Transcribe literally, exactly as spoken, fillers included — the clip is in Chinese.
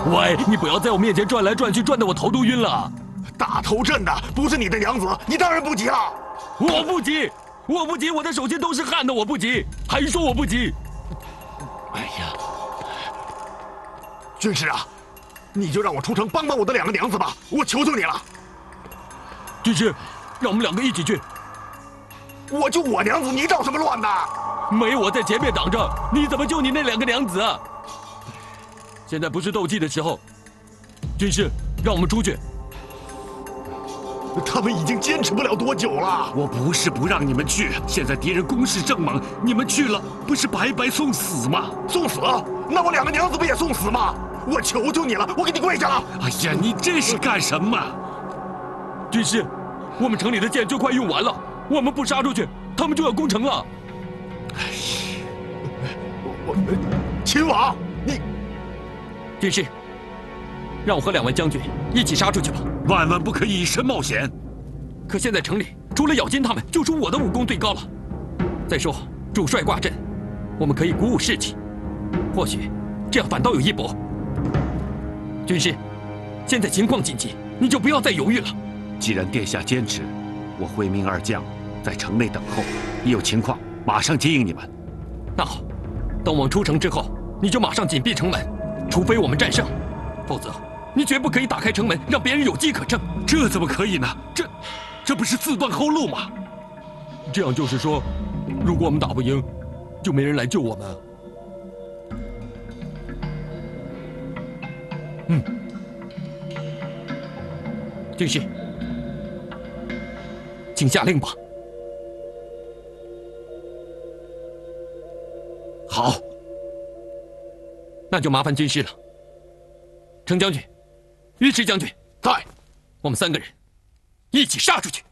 喂，你不要在我面前转来转去，转得我头都晕了。 大头阵的不是你的娘子，你当然不急了。 我不急，我不急，我的手心都是汗的，我不急，还说我不急。哎呀， 军师啊，你就让我出城帮帮我的两个娘子吧，我求求你了。 军师，让我们两个一起去。 我救我娘子，你捣什么乱呢？ 没我在前面挡着，你怎么救你那两个娘子啊？现在不是斗气的时候，军师，让我们出去。 他们已经坚持不了多久了。 我不是不让你们去，现在敌人攻势正猛，你们去了不是白白送死吗？ 送死？那我两个娘子不也送死吗？我求求你了，我给你跪下了。 哎呀，你这是干什么？ 军师，我们城里的箭就快用完了，我们不杀出去，他们就要攻城了。 哎，我秦王，你， 军师，让我和两位将军一起杀出去吧。 万万不可以以身冒险。 可现在城里除了咬金他们，就属我的武功最高了。再说主帅挂阵，我们可以鼓舞士气，或许这样反倒有一搏。军师，现在情况紧急，你就不要再犹豫了。 既然殿下坚持，我会命二将在城内等候，一有情况马上接应你们。 那好，等我们出城之后，你就马上紧闭城门，除非我们战胜，否则你绝不可以打开城门，让别人有机可乘。 这怎么可以呢？这，这不是自断后路吗？ 这样就是说，如果我们打不赢，就没人来救我们。嗯，军师，请下令吧。 好， 那就麻烦军师了。程将军，尉迟将军， 在， 我们三个人一起杀出去。